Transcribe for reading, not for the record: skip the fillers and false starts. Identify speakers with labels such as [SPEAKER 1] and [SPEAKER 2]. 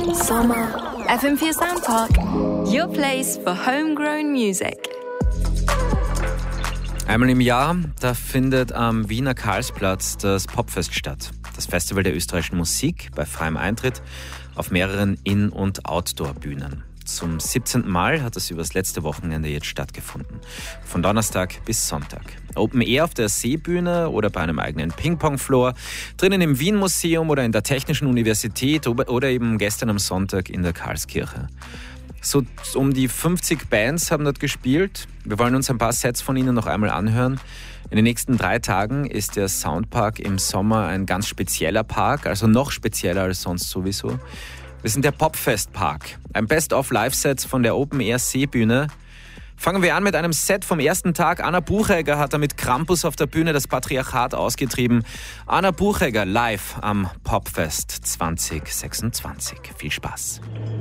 [SPEAKER 1] Summer. FM4 Soundpark, your place for homegrown music.
[SPEAKER 2] Einmal im Jahr, da findet am Wiener Karlsplatz das Popfest statt. Das Festival der österreichischen Musik bei freiem Eintritt auf mehreren In- und Outdoor-Bühnen. Zum 17. Mal hat es übers letzte Wochenende jetzt stattgefunden. Von Donnerstag bis Sonntag. Open Air auf der Seebühne oder bei einem eigenen Ping-Pong-Floor, drinnen im Wien-Museum oder in der Technischen Universität oder eben gestern am Sonntag in der Karlskirche. So um die 50 Bands haben dort gespielt. Wir wollen uns ein paar Sets von ihnen noch einmal anhören. In den nächsten 3 Tagen ist der Soundpark im Sommer ein ganz spezieller Park, also noch spezieller als sonst sowieso. Wir sind der Popfest-Park. Ein Best-of-Live-Set von der Open-Air-Seebühne. Fangen wir an mit einem Set vom ersten Tag. Anna Buchegger hat da mit Krampus auf der Bühne das Patriarchat ausgetrieben. Anna Buchegger live am Popfest 2026. Viel Spaß.